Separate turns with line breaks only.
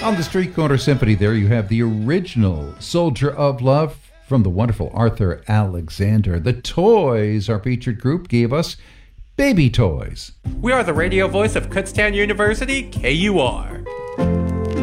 On the Street Corner Symphony, there you have the original Soldier of Love from the wonderful Arthur Alexander. The Toys, our featured group, gave us Baby Toys.
We are the radio voice of Kutztown University, KUR.